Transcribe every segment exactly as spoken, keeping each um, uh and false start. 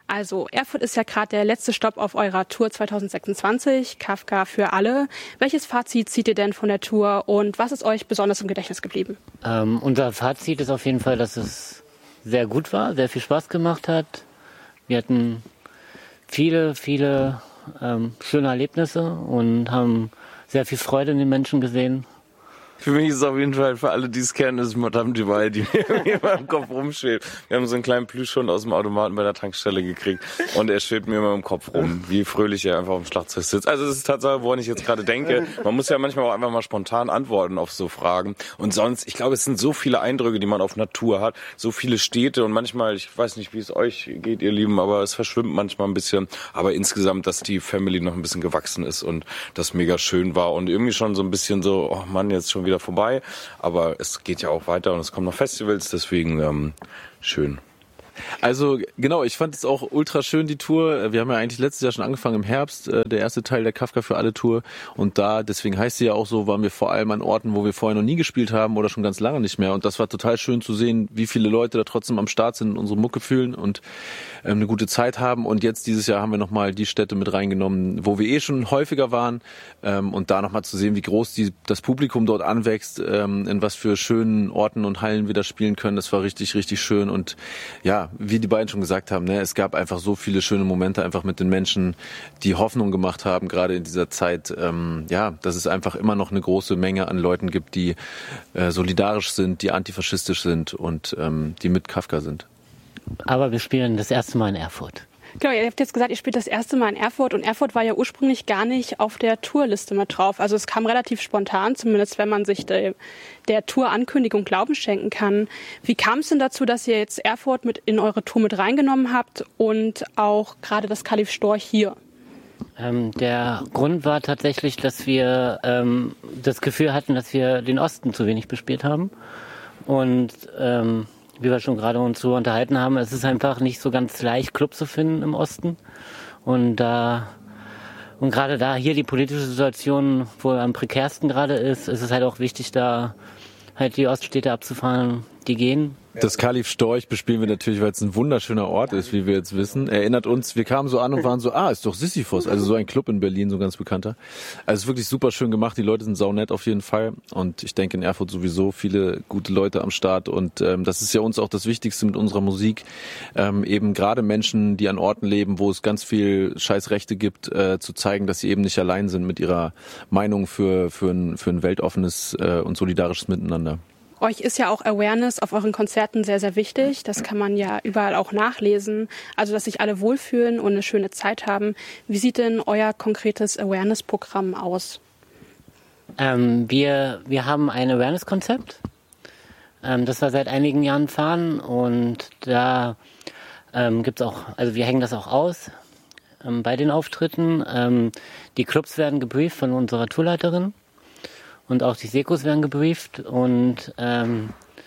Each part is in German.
Also Erfurt ist ja gerade der letzte Stopp auf eurer Tour zwanzig sechsundzwanzig, Kafka für alle. Welches Fazit zieht ihr denn von der Tour und was ist euch besonders im Gedächtnis geblieben? Ähm, unser Fazit ist auf jeden Fall, dass es sehr gut war, sehr viel Spaß gemacht hat. Wir hatten viele, viele ähm, schöne Erlebnisse und haben sehr viel Freude in den Menschen gesehen. Für mich ist es auf jeden Fall, für alle, die es kennen, ist Madame Duval, die mir immer im Kopf rumschwebt. Wir haben so einen kleinen Plüschhund aus dem Automaten bei der Tankstelle gekriegt und er schwebt mir immer im Kopf rum, wie fröhlich er einfach auf dem Schlagzeug sitzt. Also das ist Tatsache, woran ich jetzt gerade denke. Man muss ja manchmal auch einfach mal spontan antworten auf so Fragen. Und sonst, ich glaube, es sind so viele Eindrücke, die man auf Natur hat, so viele Städte und manchmal, ich weiß nicht, wie es euch geht, ihr Lieben, aber es verschwimmt manchmal ein bisschen. Aber insgesamt, dass die Family noch ein bisschen gewachsen ist und das mega schön war und irgendwie schon so ein bisschen so, oh Mann, jetzt schon wieder vorbei, aber es geht ja auch weiter und es kommen noch Festivals, deswegen ähm, schön. Also genau, ich fand es auch ultra schön, die Tour. Wir haben ja eigentlich letztes Jahr schon angefangen im Herbst, äh, der erste Teil der Kafka für alle Tour. Und da, deswegen heißt sie ja auch so, waren wir vor allem an Orten, wo wir vorher noch nie gespielt haben oder schon ganz lange nicht mehr. Und das war total schön zu sehen, wie viele Leute da trotzdem am Start sind und unsere Mucke fühlen und ähm, eine gute Zeit haben. Und jetzt dieses Jahr haben wir nochmal die Städte mit reingenommen, wo wir eh schon häufiger waren. Ähm, und da nochmal zu sehen, wie groß die, das Publikum dort anwächst, ähm, in was für schönen Orten und Hallen wir da spielen können. Das war richtig, richtig schön. Und ja, wie die beiden schon gesagt haben, ne, es gab einfach so viele schöne Momente einfach mit den Menschen, die Hoffnung gemacht haben, gerade in dieser Zeit, ähm, ja, dass es einfach immer noch eine große Menge an Leuten gibt, die äh, solidarisch sind, die antifaschistisch sind und ähm, die mit Kafka sind. Aber wir spielen das erste Mal in Erfurt. Genau, ihr habt jetzt gesagt, ihr spielt das erste Mal in Erfurt und Erfurt war ja ursprünglich gar nicht auf der Tourliste mit drauf. Also es kam relativ spontan, zumindest wenn man sich de, der Tour-Ankündigung Glauben schenken kann. Wie kam es denn dazu, dass ihr jetzt Erfurt mit in eure Tour mit reingenommen habt und auch gerade das Kalif Storch hier? Ähm, der Grund war tatsächlich, dass wir ähm, das Gefühl hatten, dass wir den Osten zu wenig bespielt haben und ähm, wie wir schon gerade uns so unterhalten haben, es ist einfach nicht so ganz leicht, Club zu finden im Osten. Und da und gerade da hier die politische Situation wohl am prekärsten gerade ist, ist es halt auch wichtig, da halt die Oststädte abzufahren, die gehen. Das Kalif Storch bespielen wir natürlich, weil es ein wunderschöner Ort ist, wie wir jetzt wissen. Erinnert uns, wir kamen so an und waren so, ah, ist doch Sisyphos, also so ein Club in Berlin, so ein ganz bekannter. Also es ist wirklich super schön gemacht, die Leute sind saunett auf jeden Fall und ich denke in Erfurt sowieso viele gute Leute am Start und ähm, das ist ja uns auch das Wichtigste mit unserer Musik, ähm, eben gerade Menschen, die an Orten leben, wo es ganz viel Scheißrechte gibt, äh, zu zeigen, dass sie eben nicht allein sind mit ihrer Meinung für, für, ein, für ein weltoffenes äh, und solidarisches Miteinander. Euch ist ja auch Awareness auf euren Konzerten sehr, sehr wichtig. Das kann man ja überall auch nachlesen. Also, dass sich alle wohlfühlen und eine schöne Zeit haben. Wie sieht denn euer konkretes Awareness-Programm aus? Ähm, wir, wir haben ein Awareness-Konzept, ähm, das wir seit einigen Jahren fahren. Und da ähm, gibt's auch, also wir hängen das auch aus ähm, bei den Auftritten. Ähm, die Clubs werden gebrieft von unserer Tourleiterin. Und auch die Sekos werden gebrieft und ähm,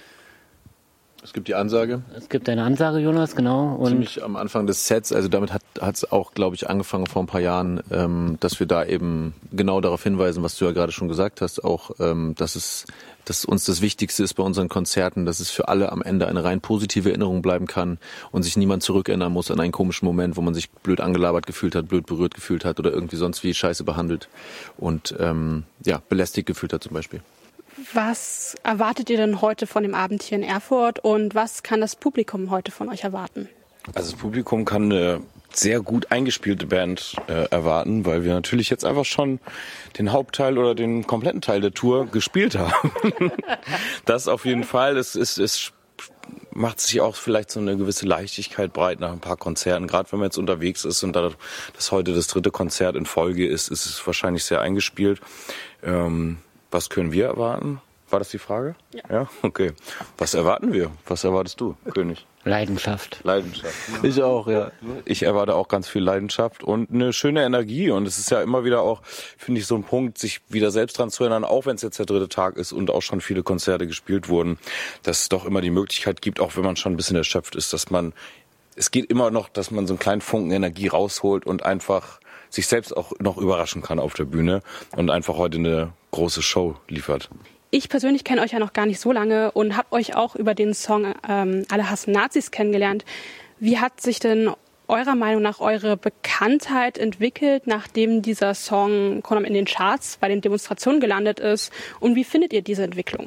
es gibt die Ansage. Es gibt eine Ansage, Jonas, genau. Und ziemlich am Anfang des Sets, also damit hat es auch, glaube ich, angefangen vor ein paar Jahren, ähm, dass wir da eben genau darauf hinweisen, was du ja gerade schon gesagt hast, auch, ähm, dass es dass uns das Wichtigste ist bei unseren Konzerten, dass es für alle am Ende eine rein positive Erinnerung bleiben kann und sich niemand zurückerinnern muss an einen komischen Moment, wo man sich blöd angelabert gefühlt hat, blöd berührt gefühlt hat oder irgendwie sonst wie scheiße behandelt und ähm, ja, belästigt gefühlt hat zum Beispiel. Was erwartet ihr denn heute von dem Abend hier in Erfurt und was kann das Publikum heute von euch erwarten? Also das Publikum kann eine sehr gut eingespielte Band äh, erwarten, weil wir natürlich jetzt einfach schon den Hauptteil oder den kompletten Teil der Tour gespielt haben. Das auf jeden Fall. Es, es, es macht sich auch vielleicht so eine gewisse Leichtigkeit breit nach ein paar Konzerten. Gerade wenn man jetzt unterwegs ist und da das heute das dritte Konzert in Folge ist, ist es wahrscheinlich sehr eingespielt. Ähm, was können wir erwarten? War das die Frage? Ja. Ja, okay. Was erwarten wir? Was erwartest du, König? Leidenschaft. Leidenschaft. Ich auch, ja. Ich erwarte auch ganz viel Leidenschaft und eine schöne Energie. Und es ist ja immer wieder auch, finde ich, so ein Punkt, sich wieder selbst dran zu erinnern, auch wenn es jetzt der dritte Tag ist und auch schon viele Konzerte gespielt wurden, dass es doch immer die Möglichkeit gibt, auch wenn man schon ein bisschen erschöpft ist, dass man, es geht immer noch, dass man so einen kleinen Funken Energie rausholt und einfach sich selbst auch noch überraschen kann auf der Bühne und einfach heute eine große Show liefert. Ich persönlich kenne euch ja noch gar nicht so lange und habe euch auch über den Song ähm, Alle hassen Nazis kennengelernt. Wie hat sich denn eurer Meinung nach eure Bekanntheit entwickelt, nachdem dieser Song in den Charts bei den Demonstrationen gelandet ist? Und wie findet ihr diese Entwicklung?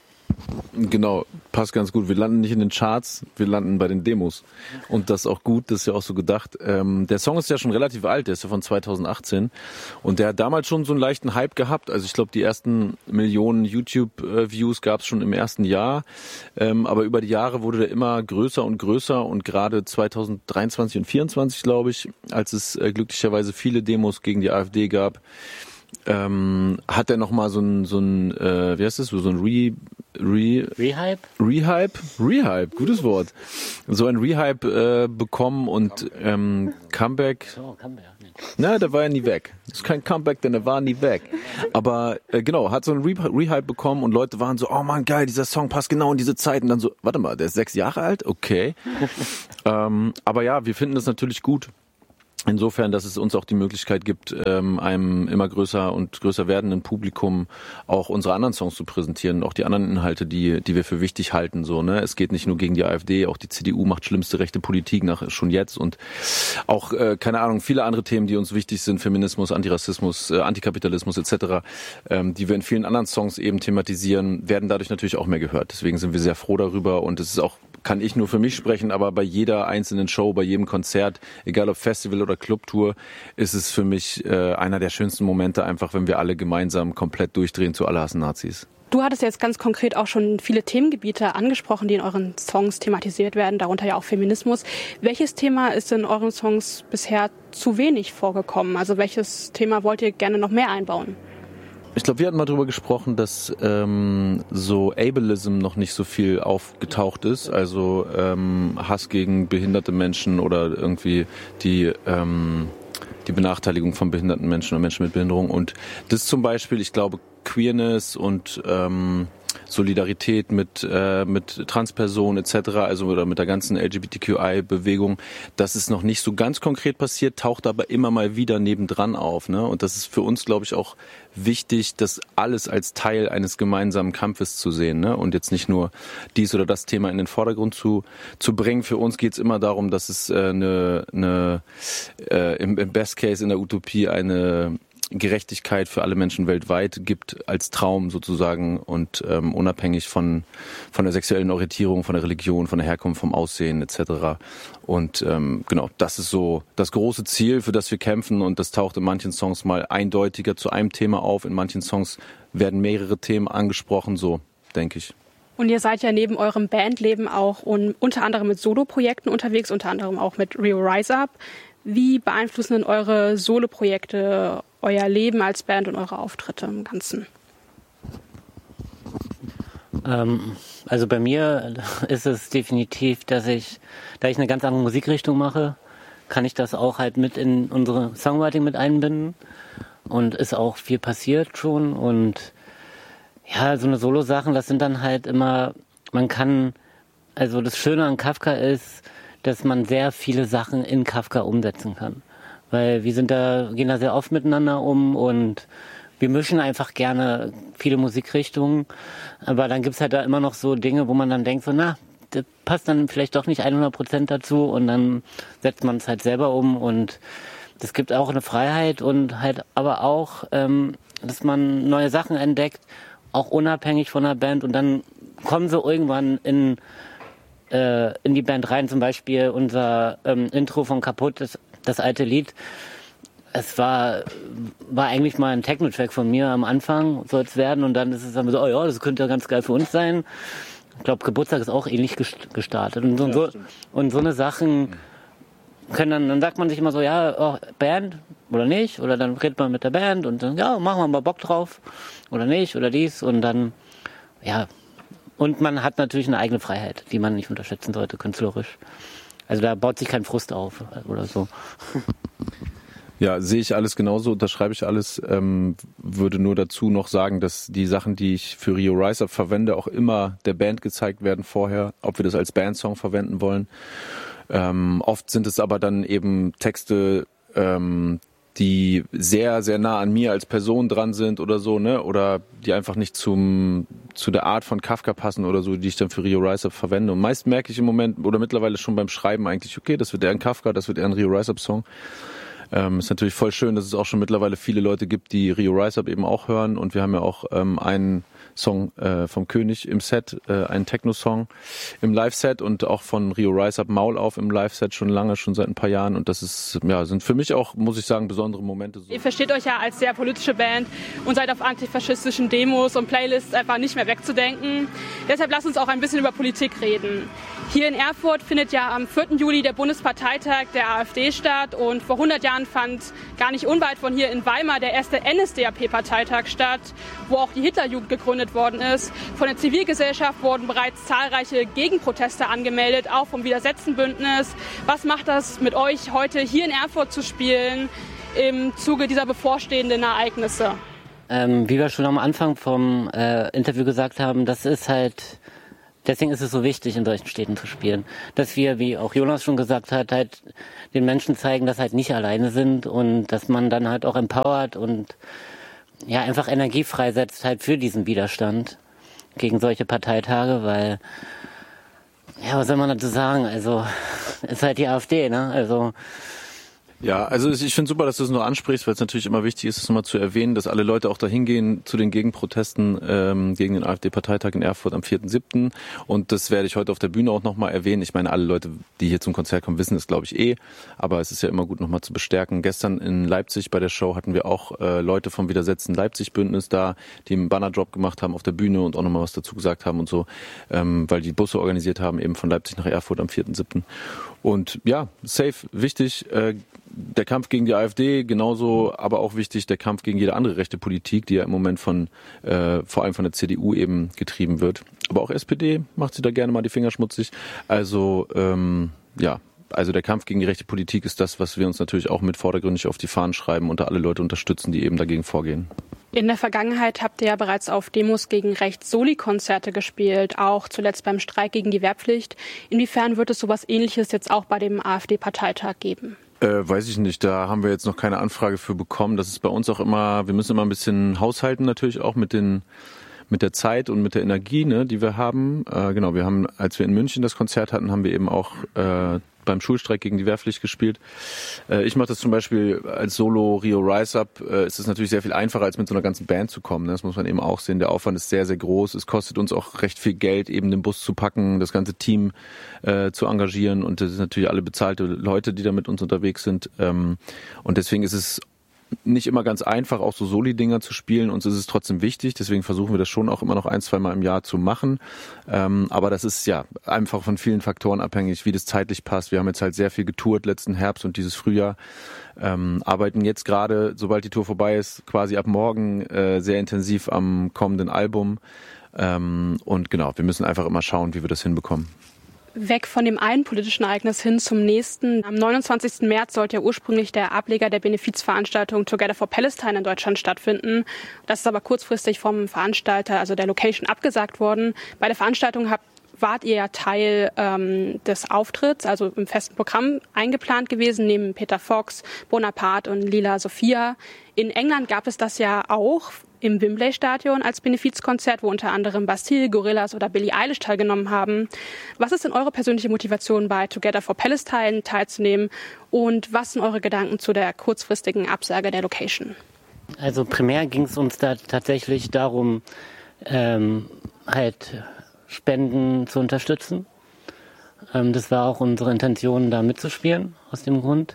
Genau, passt ganz gut. Wir landen nicht in den Charts, wir landen bei den Demos. Und das ist auch gut, das ist ja auch so gedacht. Ähm, der Song ist ja schon relativ alt, der ist ja von zweitausendachtzehn. Und der hat damals schon so einen leichten Hype gehabt. Also ich glaube, die ersten Millionen YouTube-Views gab es schon im ersten Jahr. Ähm, aber über die Jahre wurde der immer größer und größer. Und gerade zweitausenddreiundzwanzig und vierundzwanzig, glaube ich, als es äh, glücklicherweise viele Demos gegen die AfD gab, ähm, hat er nochmal so ein, so ein äh, wie heißt das, so ein Re... Re Rehype? Rehype? Rehype, gutes Wort. So ein Rehype äh, bekommen und ähm, Comeback. So, Comeback. Na, der war ja nie weg. Das ist kein Comeback, denn der war nie weg. Aber äh, genau, hat so ein Re- Rehype bekommen und Leute waren so, oh man, geil, dieser Song passt genau in diese Zeit. Und dann so, warte mal, der ist sechs Jahre alt? Okay. ähm, aber ja, wir finden das natürlich gut. Insofern, dass es uns auch die Möglichkeit gibt, ähm, einem immer größer und größer werdenden Publikum auch unsere anderen Songs zu präsentieren, auch die anderen Inhalte, die die wir für wichtig halten. So, ne, es geht nicht nur gegen die AfD, auch die C D U macht schlimmste rechte Politik nach schon jetzt und auch äh, keine Ahnung viele andere Themen, die uns wichtig sind, Feminismus, Antirassismus, äh, Antikapitalismus et cetera, ähm, die wir in vielen anderen Songs eben thematisieren, werden dadurch natürlich auch mehr gehört. Deswegen sind wir sehr froh darüber und es ist auch, kann ich nur für mich sprechen, aber bei jeder einzelnen Show, bei jedem Konzert, egal ob Festival oder Clubtour, ist es für mich äh, einer der schönsten Momente, einfach wenn wir alle gemeinsam komplett durchdrehen zu Alle hassen Nazis. Du hattest jetzt ganz konkret auch schon viele Themengebiete angesprochen, die in euren Songs thematisiert werden, darunter ja auch Feminismus. Welches Thema ist in euren Songs bisher zu wenig vorgekommen? Also welches Thema wollt ihr gerne noch mehr einbauen? Ich glaube, wir hatten mal drüber gesprochen, dass ähm, so Ableism noch nicht so viel aufgetaucht ist, also ähm, Hass gegen behinderte Menschen oder irgendwie die ähm, die Benachteiligung von behinderten Menschen oder Menschen mit Behinderung. Und das zum Beispiel, ich glaube, Queerness und ähm, Solidarität mit äh, mit Transpersonen et cetera, also oder mit der ganzen L G B T Q I-Bewegung, das ist noch nicht so ganz konkret passiert, taucht aber immer mal wieder nebendran auf, ne? Und das ist für uns, glaube ich, auch wichtig, das alles als Teil eines gemeinsamen Kampfes zu sehen, ne? Und jetzt nicht nur dies oder das Thema in den Vordergrund zu zu bringen. Für uns geht es immer darum, dass es äh, eine, eine äh, im, im Best Case in der Utopie eine Gerechtigkeit für alle Menschen weltweit gibt als Traum sozusagen und ähm, unabhängig von von der sexuellen Orientierung, von der Religion, von der Herkunft, vom Aussehen et cetera. Und ähm, genau, das ist so das große Ziel, für das wir kämpfen und das taucht in manchen Songs mal eindeutiger zu einem Thema auf, in manchen Songs werden mehrere Themen angesprochen, so denke ich. Und ihr seid ja neben eurem Bandleben auch un- unter anderem mit Soloprojekten unterwegs, unter anderem auch mit Rio Rise Up. Wie beeinflussen denn eure Soloprojekte euer Leben als Band und eure Auftritte im Ganzen? Ähm, also bei mir ist es definitiv, dass ich, da ich eine ganz andere Musikrichtung mache, kann ich das auch halt mit in unsere Songwriting mit einbinden und ist auch viel passiert schon und ja, so eine Solo-Sachen, das sind dann halt immer, man kann, also das Schöne an Kafka ist, dass man sehr viele Sachen in Kafka umsetzen kann. Weil wir sind da, gehen da sehr oft miteinander um und wir mischen einfach gerne viele Musikrichtungen. Aber dann gibt's halt da immer noch so Dinge, wo man dann denkt, so, na, das passt dann vielleicht doch nicht hundert Prozent dazu und dann setzt man es halt selber um und das gibt auch eine Freiheit und halt aber auch, ähm, dass man neue Sachen entdeckt, auch unabhängig von der Band und dann kommen sie irgendwann in in die Band rein, zum Beispiel unser ähm, Intro von Kaputt, das, das alte Lied. Es war war eigentlich mal ein Techno-Track von mir am Anfang, soll es werden, und dann ist es dann so, oh ja, das könnte ja ganz geil für uns sein. Ich glaube, Geburtstag ist auch ähnlich gestartet. Und so, ja, so, und so eine Sachen können dann, dann sagt man sich immer so, ja, oh, Band oder nicht, oder dann redet man mit der Band und dann, ja, machen wir mal Bock drauf oder nicht, oder dies, und dann, ja, und man hat natürlich eine eigene Freiheit, die man nicht unterschätzen sollte, künstlerisch. Also da baut sich kein Frust auf oder so. Ja, sehe ich alles genauso, unterschreibe ich alles. Ähm, würde nur dazu noch sagen, dass die Sachen, die ich für Rio Rise Up verwende, auch immer der Band gezeigt werden vorher, ob wir das als Bandsong verwenden wollen. Ähm, oft sind es aber dann eben Texte, ähm, die sehr, sehr nah an mir als Person dran sind oder so, ne? Oder die einfach nicht zum zu der Art von Kafka passen oder so, die ich dann für Rio Rise Up verwende. Und meist merke ich im Moment oder mittlerweile schon beim Schreiben eigentlich, okay, das wird eher ein Kafka, das wird eher ein Rio Rise Up Song. Ähm, ist natürlich voll schön, dass es auch schon mittlerweile viele Leute gibt, die Rio Rise Up eben auch hören. Und wir haben ja auch ähm, einen Song äh, vom König im Set, äh, einen Techno-Song im Live-Set und auch von Rio Rise Up Maul auf im Live-Set schon lange, schon seit ein paar Jahren. Und das ist, ja, sind für mich auch, muss ich sagen, besondere Momente. So. Ihr versteht euch ja als sehr politische Band und seid auf antifaschistischen Demos und Playlists einfach nicht mehr wegzudenken. Deshalb lasst uns auch ein bisschen über Politik reden. Hier in Erfurt findet ja am vierten Juli der Bundesparteitag der AfD statt und vor hundert Jahren fand gar nicht unweit von hier in Weimar der erste N S D A P-Parteitag statt, wo auch die Hitlerjugend gegründet worden ist. Von der Zivilgesellschaft wurden bereits zahlreiche Gegenproteste angemeldet, auch vom Widersetzenbündnis. Was macht das mit euch, heute hier in Erfurt zu spielen im Zuge dieser bevorstehenden Ereignisse? Ähm, wie wir schon am Anfang vom äh, Interview gesagt haben, das ist halt... Deswegen ist es so wichtig, in solchen Städten zu spielen. Dass wir, wie auch Jonas schon gesagt hat, halt den Menschen zeigen, dass halt nicht alleine sind und dass man dann halt auch empowert und ja einfach Energie freisetzt halt für diesen Widerstand gegen solche Parteitage, weil, ja, was soll man dazu sagen? Also, ist halt die AfD, ne? Also, Ja, also ich finde super, dass du es nur ansprichst, weil es natürlich immer wichtig ist, es nochmal zu erwähnen, dass alle Leute auch dahin gehen zu den Gegenprotesten ähm, gegen den AfD-Parteitag in Erfurt am vierten siebten Und das werde ich heute auf der Bühne auch nochmal erwähnen. Ich meine, alle Leute, die hier zum Konzert kommen, wissen es, glaube ich, eh. Aber es ist ja immer gut, nochmal zu bestärken. Gestern in Leipzig bei der Show hatten wir auch äh, Leute vom Widersetzen Leipzig-Bündnis da, die einen Bannerdrop gemacht haben auf der Bühne und auch nochmal was dazu gesagt haben und so, ähm, weil die Busse organisiert haben, eben von Leipzig nach Erfurt am vierten siebten Und ja, safe, wichtig, äh, der Kampf gegen die AfD, genauso aber auch wichtig der Kampf gegen jede andere rechte Politik, die ja im Moment von äh, vor allem von der C D U eben getrieben wird. Aber auch S P D macht sie da gerne mal die Finger schmutzig. Also ähm, ja, also der Kampf gegen die rechte Politik ist das, was wir uns natürlich auch mit vordergründig auf die Fahnen schreiben und da alle Leute unterstützen, die eben dagegen vorgehen. In der Vergangenheit habt ihr ja bereits auf Demos gegen rechts Soli-Konzerte gespielt, auch zuletzt beim Streik gegen die Wehrpflicht. Inwiefern wird es sowas Ähnliches jetzt auch bei dem AfD-Parteitag geben? Äh, weiß ich nicht, da haben wir jetzt noch keine Anfrage für bekommen. Das ist bei uns auch immer, wir müssen immer ein bisschen haushalten natürlich auch mit den mit der Zeit und mit der Energie, ne, die wir haben. Äh, genau, wir haben, als wir in München das Konzert hatten, haben wir eben auch äh, beim Schulstreik gegen die Wehrpflicht gespielt. Äh, ich mache das zum Beispiel als Solo Rio Rise Up. Äh, ist es natürlich sehr viel einfacher, als mit so einer ganzen Band zu kommen. Ne? Das muss man eben auch sehen. Der Aufwand ist sehr, sehr groß. Es kostet uns auch recht viel Geld, eben den Bus zu packen, das ganze Team äh, zu engagieren. Und das sind natürlich alle bezahlte Leute, die da mit uns unterwegs sind. Ähm, und deswegen ist es nicht immer ganz einfach, auch so Soli-Dinger zu spielen. Uns ist es trotzdem wichtig, deswegen versuchen wir das schon auch immer noch ein, zwei Mal im Jahr zu machen. Ähm, aber das ist ja einfach von vielen Faktoren abhängig, wie das zeitlich passt. Wir haben jetzt halt sehr viel getourt letzten Herbst und dieses Frühjahr. Ähm, arbeiten jetzt gerade, sobald die Tour vorbei ist, quasi ab morgen äh, sehr intensiv am kommenden Album. Ähm, und genau, wir müssen einfach immer schauen, wie wir das hinbekommen. Weg von dem einen politischen Ereignis hin zum nächsten. Am neunundzwanzigsten März sollte ja ursprünglich der Ableger der Benefizveranstaltung Together for Palestine in Deutschland stattfinden. Das ist aber kurzfristig vom Veranstalter, also der Location, abgesagt worden. Bei der Veranstaltung habt wart ihr ja Teil ähm, des Auftritts, also im festen Programm eingeplant gewesen, neben Peter Fox, Bonaparte und Lila Sophia. In England gab es das ja auch im Wembley-Stadion als Benefizkonzert, wo unter anderem Bastille, Gorillaz oder Billie Eilish teilgenommen haben. Was ist denn eure persönliche Motivation, bei Together for Palestine teilzunehmen und was sind eure Gedanken zu der kurzfristigen Absage der Location? Also primär ging es uns da tatsächlich darum, ähm, halt Spenden zu unterstützen. Ähm, das war auch unsere Intention, da mitzuspielen, aus dem Grund.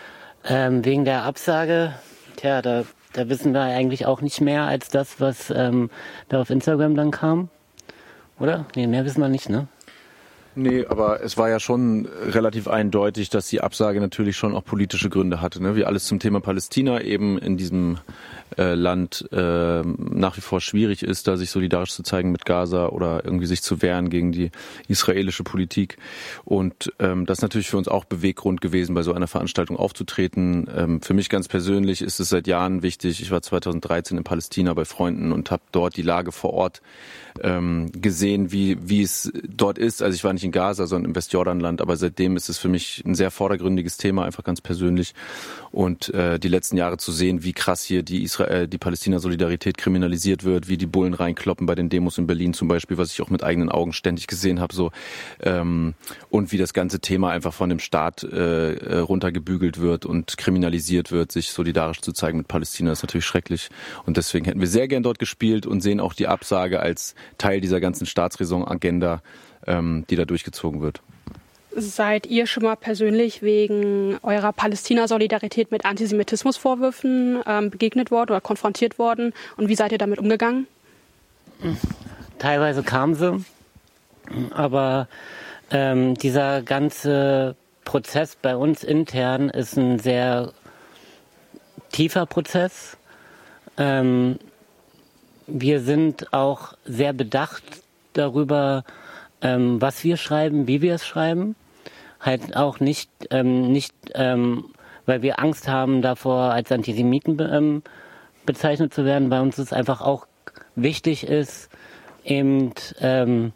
Ähm, wegen der Absage, tja, da, da wissen wir eigentlich auch nicht mehr als das, was ähm, da auf Instagram dann kam. Oder? Nee, mehr wissen wir nicht, ne? Nee, aber es war ja schon relativ eindeutig, dass die Absage natürlich schon auch politische Gründe hatte, ne? Wie alles zum Thema Palästina eben in diesem äh, Land äh, nach wie vor schwierig ist, da sich solidarisch zu zeigen mit Gaza oder irgendwie sich zu wehren gegen die israelische Politik. Und ähm, das ist natürlich für uns auch Beweggrund gewesen, bei so einer Veranstaltung aufzutreten. Ähm, für mich ganz persönlich ist es seit Jahren wichtig. Ich war zweitausenddreizehn in Palästina bei Freunden und habe dort die Lage vor Ort ähm, gesehen, wie wie es dort ist. Also ich war nicht in in Gaza, sondern im Westjordanland. Aber seitdem ist es für mich ein sehr vordergründiges Thema, einfach ganz persönlich. Und äh, die letzten Jahre zu sehen, wie krass hier die Israel, die Palästina-Solidarität kriminalisiert wird, wie die Bullen reinkloppen bei den Demos in Berlin zum Beispiel, was ich auch mit eigenen Augen ständig gesehen habe, so ähm, und wie das ganze Thema einfach von dem Staat äh, runtergebügelt wird und kriminalisiert wird, sich solidarisch zu zeigen mit Palästina, ist natürlich schrecklich. Und deswegen hätten wir sehr gern dort gespielt und sehen auch die Absage als Teil dieser ganzen Staatsräson-Agenda, ähm, die da durchgezogen wird. Seid ihr schon mal persönlich wegen eurer Palästina-Solidarität mit Antisemitismusvorwürfen ähm, begegnet worden oder konfrontiert worden? Und wie seid ihr damit umgegangen? Teilweise kamen sie, aber ähm, dieser ganze Prozess bei uns intern ist ein sehr tiefer Prozess. Ähm, wir sind auch sehr bedacht darüber, ähm, was wir schreiben, wie wir es schreiben. Halt auch nicht, ähm, nicht ähm, weil wir Angst haben, davor als Antisemiten be- ähm, bezeichnet zu werden. Bei uns ist einfach auch wichtig ist, eben ähm,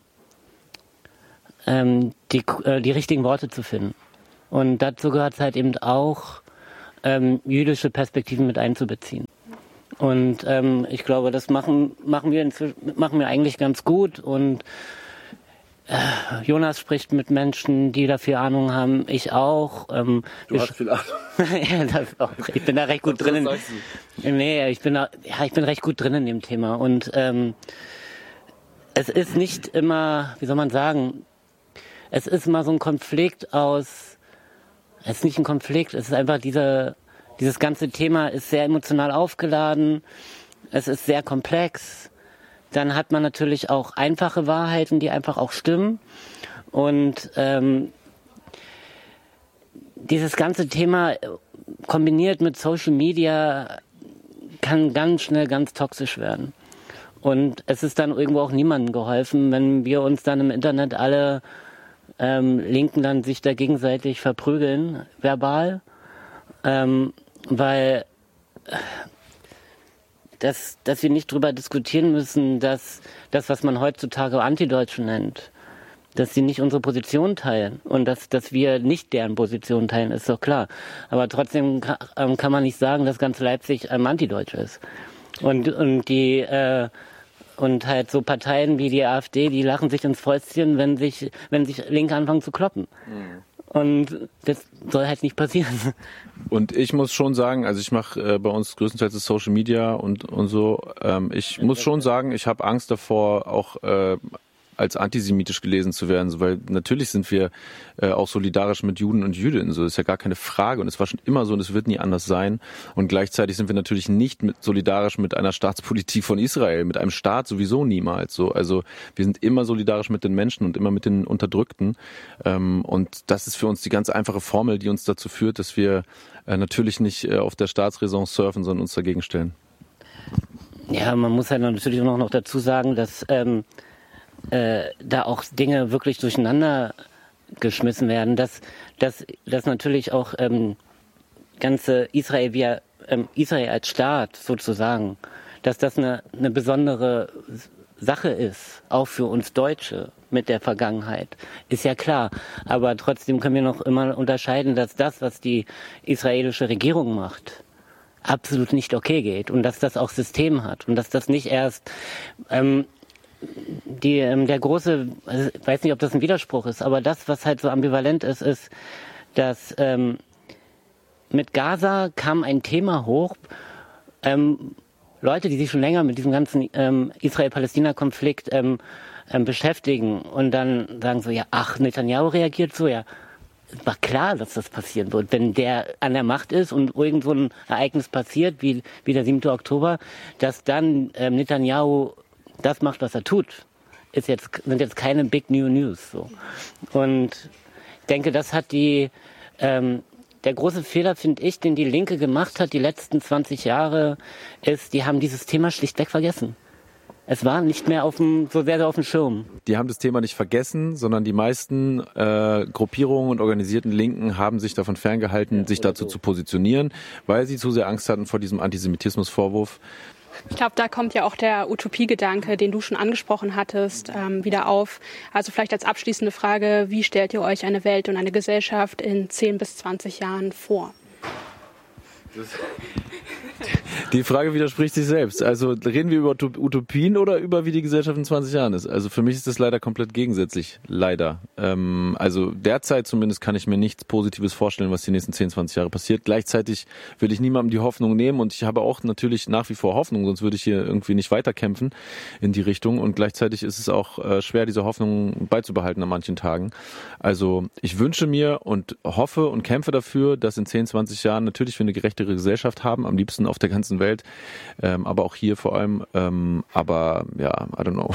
ähm, die, äh, die richtigen Worte zu finden. Und dazu gehört es halt eben auch, ähm, jüdische Perspektiven mit einzubeziehen. Und ähm, ich glaube, das machen, machen, wir inzwischen, machen wir eigentlich ganz gut. Und äh, Jonas spricht mit Menschen, die dafür Ahnung haben. Ich auch. Ähm, du hast viel Ahnung. Ja, das auch. Ich bin da recht gut drin. Nee, ich bin da, ja, ich bin recht gut drin in dem Thema. Und ähm, es ist nicht immer, wie soll man sagen, es ist immer so ein Konflikt aus, es ist nicht ein Konflikt, es ist einfach diese, dieses ganze Thema ist sehr emotional aufgeladen, es ist sehr komplex. Dann hat man natürlich auch einfache Wahrheiten, die einfach auch stimmen. Und ähm, dieses ganze Thema kombiniert mit Social Media kann ganz schnell ganz toxisch werden. Und es ist dann irgendwo auch niemandem geholfen, wenn wir uns dann im Internet alle ähm, Linken dann sich da gegenseitig verprügeln, verbal. Ähm, weil dass, dass wir nicht drüber diskutieren müssen, dass das, was man heutzutage Antideutsche nennt, dass sie nicht unsere Position teilen und dass, dass wir nicht deren Position teilen, ist doch klar. Aber trotzdem kann, ähm, kann man nicht sagen, dass ganz Leipzig ähm, Antideutsch ist. Und, und die äh, und halt so Parteien wie die AfD, die lachen sich ins Fäustchen, wenn sich, wenn sich Linke anfangen zu kloppen. Mhm. Und das soll halt nicht passieren. Und ich muss schon sagen, also ich mache äh, bei uns größtenteils das Social Media und, und so. Ähm, ich muss schon sagen, ich habe Angst davor, auch äh, als antisemitisch gelesen zu werden, so, weil natürlich sind wir äh, auch solidarisch mit Juden und Jüdinnen, so ist ja gar keine Frage und es war schon immer so und es wird nie anders sein und gleichzeitig sind wir natürlich nicht mit, solidarisch mit einer Staatspolitik von Israel, mit einem Staat sowieso niemals, so, also wir sind immer solidarisch mit den Menschen und immer mit den Unterdrückten ähm, und das ist für uns die ganz einfache Formel, die uns dazu führt, dass wir äh, natürlich nicht äh, auf der Staatsräson surfen, sondern uns dagegen stellen. Ja, man muss halt natürlich auch noch dazu sagen, dass ähm, Äh, da auch Dinge wirklich durcheinander geschmissen werden, dass, dass, dass natürlich auch ähm, ganze Israel, wie, ähm, Israel als Staat sozusagen, dass das eine, eine besondere Sache ist, auch für uns Deutsche mit der Vergangenheit, ist ja klar. Aber trotzdem können wir noch immer unterscheiden, dass das, was die israelische Regierung macht, absolut nicht okay geht und dass das auch System hat und dass das nicht erst ähm, Die, ähm, der große, also ich weiß nicht, ob das ein Widerspruch ist, aber das, was halt so ambivalent ist, ist, dass ähm, mit Gaza kam ein Thema hoch, ähm, Leute, die sich schon länger mit diesem ganzen ähm, Israel-Palästina-Konflikt ähm, ähm, beschäftigen und dann sagen so, ja, ach, Netanyahu reagiert so, ja, war klar, dass das passieren wird. Wenn der an der Macht ist und irgend so ein Ereignis passiert, wie, wie der siebte Oktober, dass dann ähm, Netanyahu das macht, was er tut, ist jetzt, sind jetzt keine Big New News. So. Und ich denke, das hat die, ähm, der große Fehler, finde ich, den die Linke gemacht hat, die letzten zwanzig Jahre, ist, die haben dieses Thema schlichtweg vergessen. Es war nicht mehr auf dem, so sehr auf dem Schirm. Die haben das Thema nicht vergessen, sondern die meisten äh, Gruppierungen und organisierten Linken haben sich davon ferngehalten, ja, sich dazu so zu positionieren, weil sie zu sehr Angst hatten vor diesem Antisemitismusvorwurf. Ich glaube, da kommt ja auch der Utopiegedanke, den du schon angesprochen hattest, ähm, wieder auf. Also vielleicht als abschließende Frage, wie stellt ihr euch eine Welt und eine Gesellschaft in zehn bis zwanzig Jahren vor? Die Frage widerspricht sich selbst. Also reden wir über Utopien oder über wie die Gesellschaft in zwanzig Jahren ist? Also für mich ist das leider komplett gegensätzlich. Leider. Ähm, also derzeit zumindest kann ich mir nichts Positives vorstellen, was die nächsten zehn, zwanzig Jahre passiert. Gleichzeitig will ich niemandem die Hoffnung nehmen und ich habe auch natürlich nach wie vor Hoffnung, sonst würde ich hier irgendwie nicht weiterkämpfen in die Richtung. Und gleichzeitig ist es auch äh, schwer, diese Hoffnung beizubehalten an manchen Tagen. Also ich wünsche mir und hoffe und kämpfe dafür, dass in zehn, zwanzig Jahren natürlich wir eine gerechtere Gesellschaft haben, am liebsten auf der ganzen Welt, ähm, aber auch hier vor allem. Ähm, aber ja, I don't know.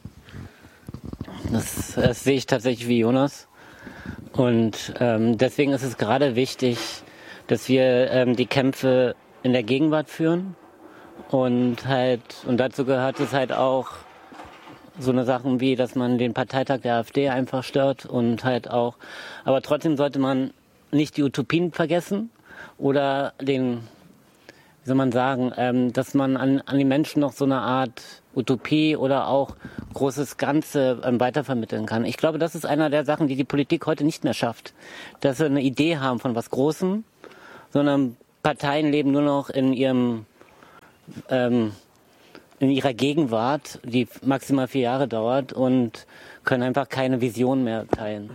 Das, das sehe ich tatsächlich wie Jonas. Und ähm, deswegen ist es gerade wichtig, dass wir ähm, die Kämpfe in der Gegenwart führen. Und halt, und dazu gehört es halt auch so eine Sachen wie, dass man den Parteitag der AfD einfach stört und halt auch, aber trotzdem sollte man nicht die Utopien vergessen oder den, wie soll man sagen, ähm, dass man an, an die Menschen noch so eine Art Utopie oder auch großes Ganze ähm, weitervermitteln kann. Ich glaube, das ist einer der Sachen, die die Politik heute nicht mehr schafft. Dass sie eine Idee haben von was Großem, sondern Parteien leben nur noch in ihrem ähm, in ihrer Gegenwart, die maximal vier Jahre dauert und können einfach keine Vision mehr teilen.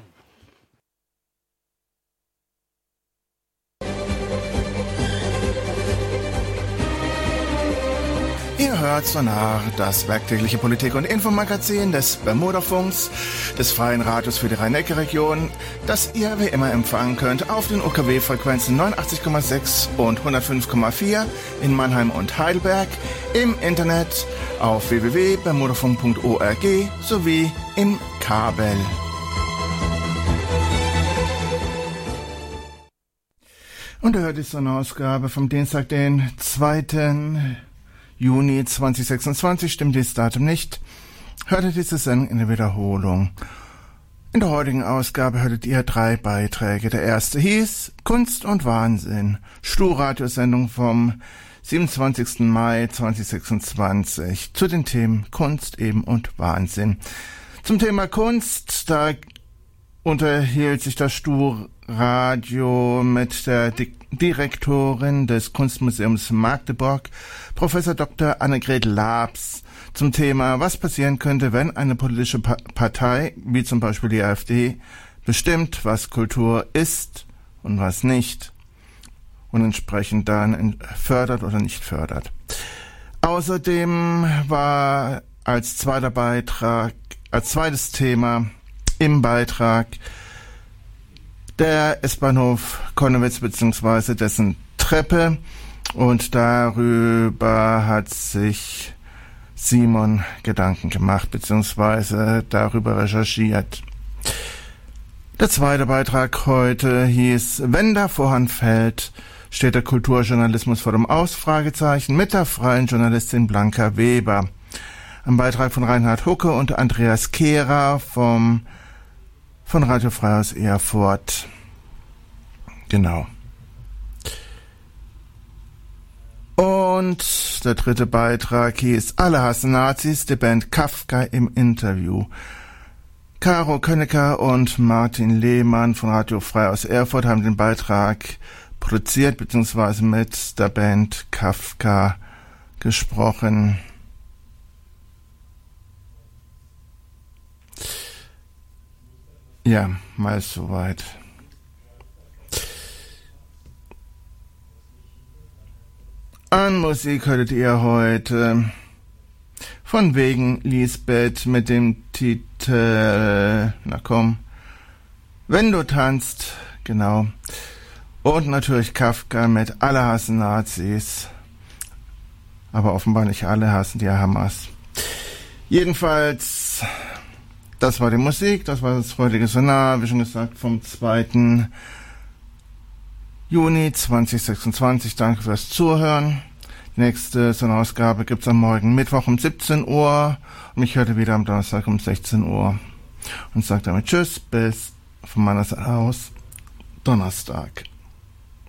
Ihr hört Sonar, das werktägliche Politik- und Infomagazin des Bermudafunks, des Freien Radios für die Rhein-Neckar-Region, das ihr wie immer empfangen könnt auf den U K W-Frequenzen neunundachtzig Komma sechs und hundertfünf Komma vier in Mannheim und Heidelberg, im Internet auf w w w punkt bermudafunk punkt org sowie im Kabel. Und ihr hört die Sonarausgabe vom Dienstag, den zweiten Juni zweitausendsechsundzwanzig, stimmt dieses Datum nicht, hörtet diese Sendung in der Wiederholung. In der heutigen Ausgabe hörtet ihr drei Beiträge. Der erste hieß Kunst und Wahnsinn, Stu-Radiosendung vom siebenundzwanzigsten Mai zweitausendsechsundzwanzig zu den Themen Kunst eben und Wahnsinn. Zum Thema Kunst, da unterhielt sich das Stu-Radio mit der Di- Direktorin des Kunstmuseums Magdeburg, Professor Doktor Annegret Labs, zum Thema, was passieren könnte, wenn eine politische pa- Partei, wie zum Beispiel die AfD, bestimmt, was Kultur ist und was nicht und entsprechend dann fördert oder nicht fördert. Außerdem war als zweiter Beitrag, als zweites Thema im Beitrag der S-Bahnhof Konnewitz bzw. dessen Treppe, und darüber hat sich Simon Gedanken gemacht bzw. darüber recherchiert. Der zweite Beitrag heute hieß, wenn der Vorhang fällt, steht der Kulturjournalismus vor dem Ausfragezeichen mit der freien Journalistin Blanca Weber. Ein Beitrag von Reinhard Hucke und Andreas Kehrer vom von Radio Frei aus Erfurt. Genau. Und der dritte Beitrag hieß Alle hassen Nazis, die Band Kafka im Interview. Caro Könnecker und Martin Lehmann von Radio Frei aus Erfurt haben den Beitrag produziert bzw. mit der Band Kafka gesprochen. Ja, mal soweit. An Musik hörtet ihr heute von wegen Lisbeth mit dem Titel, na komm, Wenn du tanzt, genau. Und natürlich Kafka mit Alle hassen Nazis. Aber offenbar nicht alle hassen die Hamas. Jedenfalls, das war die Musik, das war das heutige Sonar, wie schon gesagt, vom zweiten Juni zweitausendsechsundzwanzig. Danke fürs Zuhören. Die nächste Sonarausgabe gibt's am morgen Mittwoch um siebzehn Uhr und mich hörte wieder am Donnerstag um sechzehn Uhr. Und sage damit Tschüss, bis von meiner Seite aus Donnerstag.